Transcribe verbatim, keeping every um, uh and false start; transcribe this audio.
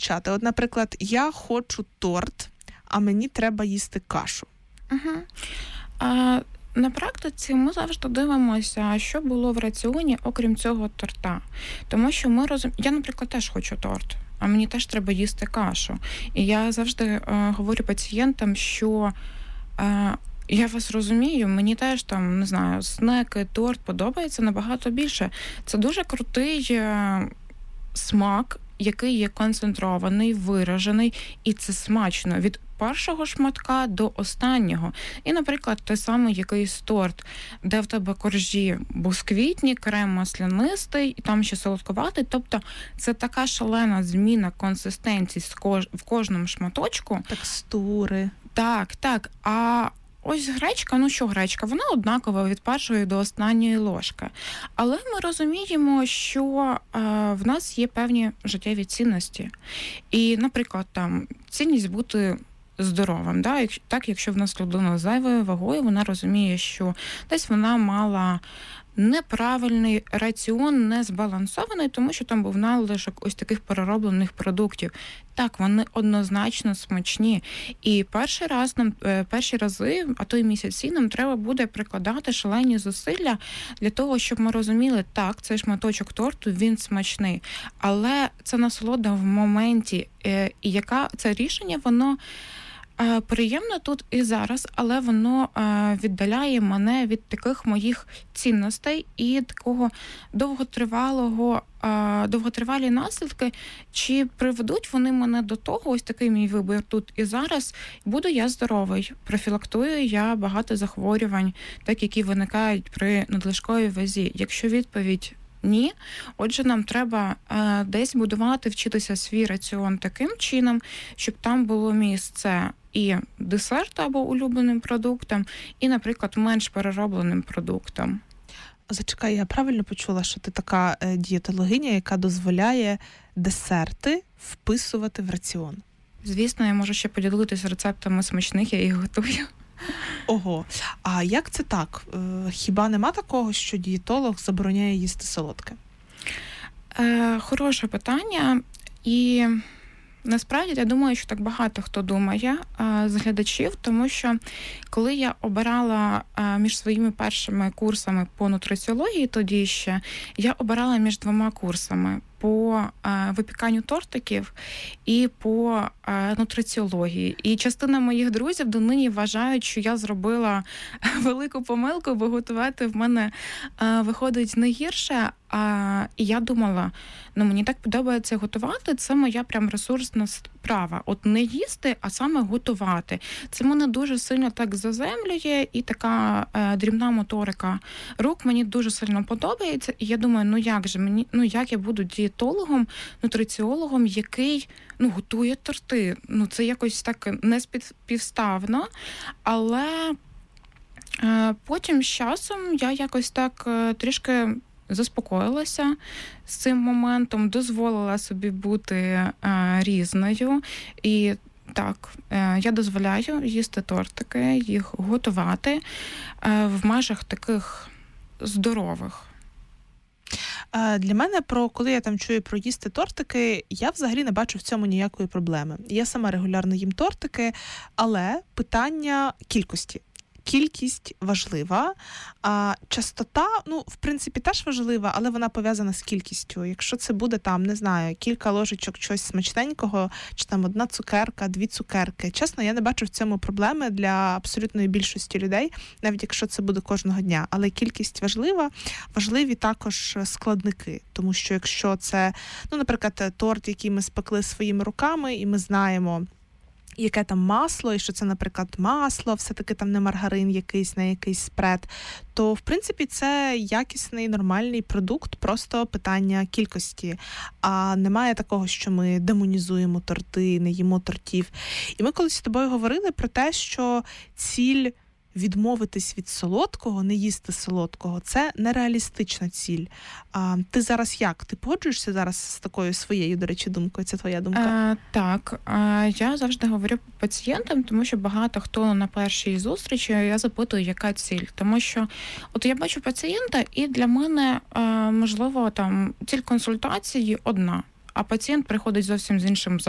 означати? От, наприклад, я хочу торт, а мені треба їсти кашу. Угу. А, на практиці ми завжди дивимося, що було в раціоні, окрім цього торта. Тому що ми розуміємо... Я, наприклад, теж хочу торт, а мені теж треба їсти кашу. І я завжди е, говорю пацієнтам, що е, я вас розумію, мені теж там, не знаю, снеки, торт подобається набагато більше. Це дуже крутий е, смак, який є концентрований, виражений, і це смачно від першого шматка до останнього. І, наприклад, той самий якийсь торт, де в тебе коржі бисквітні, крем маслянистий, і там ще солодкуватий. Тобто це така шалена зміна консистенції в кожному шматочку. Текстури. Так, так. А ось гречка, ну що гречка, вона однакова від першої до останньої ложки. Але ми розуміємо, що е, в нас є певні життєві цінності. І, наприклад, там цінність бути здоровим. Да? Так, якщо в нас людина з зайвою вагою, вона розуміє, що десь вона мала неправильний раціон, не збалансований, тому що там був надлишок ось таких перероблених продуктів. Так, вони однозначно смачні. І перший раз нам, перші рази, а то й місяці, нам треба буде прикладати шалені зусилля для того, щоб ми розуміли, так, цей шматочок торту, він смачний. Але це насолода в моменті. І яка це рішення, воно приємно тут і зараз, але воно віддаляє мене від таких моїх цінностей і такого довготривалого, довготривалі наслідки, чи приведуть вони мене до того, ось такий мій вибір тут і зараз, буду я здоровий, профілактую я багато захворювань, так які виникають при надлишковій вазі. Якщо відповідь ні, отже, нам треба е, десь будувати, вчитися свій раціон таким чином, щоб там було місце і десерту або улюбленим продуктам, і, наприклад, менш переробленим продуктам. Зачекай, я правильно почула, що ти така е, дієтологиня, яка дозволяє десерти вписувати в раціон? Звісно, я можу ще поділитися рецептами смачних, я їх готую. Ого. А як це так? Хіба нема такого, що дієтолог забороняє їсти солодке? Е, хороше питання. І насправді я думаю, що так багато хто думає е, з глядачів, тому що коли я обирала е, між своїми першими курсами по нутриціології, тоді ще, я обирала між двома курсами. По е, випіканню тортиків і по е, нутриціології. І частина моїх друзів донині вважають, що я зробила велику помилку, бо готувати в мене е, виходить не гірше. А, і я думала, ну мені так подобається готувати, це моя прям ресурсна справа. От не їсти, а саме готувати. Це мене дуже сильно так заземлює, і така е, дрібна моторика рук мені дуже сильно подобається. І я думаю, ну як же мені, ну як я буду дієтологом, нутриціологом, який ну готує торти. Ну це якось так не співставно, але е, потім з часом я якось так е, трішки заспокоїлася з цим моментом, дозволила собі бути е, різною. І так, е, я дозволяю їсти тортики, їх готувати е, в межах таких здорових. Для мене, про коли я там чую про їсти тортики, я взагалі не бачу в цьому ніякої проблеми. Я сама регулярно їм тортики, але питання кількості. Кількість важлива, а частота, ну, в принципі, теж важлива, але вона пов'язана з кількістю. Якщо це буде там, не знаю, кілька ложечок чогось смачненького, чи там одна цукерка, дві цукерки. Чесно, я не бачу в цьому проблеми для абсолютної більшості людей, навіть якщо це буде кожного дня. Але кількість важлива, важливі також складники. Тому що якщо це, ну, наприклад, торт, який ми спекли своїми руками, і ми знаємо, яке там масло, і що це, наприклад, масло, все-таки там не маргарин якийсь, не якийсь спред, то, в принципі, це якісний, нормальний продукт, просто питання кількості. А немає такого, що ми демонізуємо торти, не їмо тортів. І ми колись з тобою говорили про те, що ціль відмовитись від солодкого, не їсти солодкого, це нереалістична ціль. А, ти зараз як? Ти погоджуєшся зараз з такою своєю, до речі, думкою? Це твоя думка? А, так. А, я завжди говорю пацієнтам, тому що багато хто на першій зустрічі, я запитую, яка ціль. Тому що от я бачу пацієнта, і для мене, а, можливо, там ціль консультації одна, а пацієнт приходить зовсім з іншим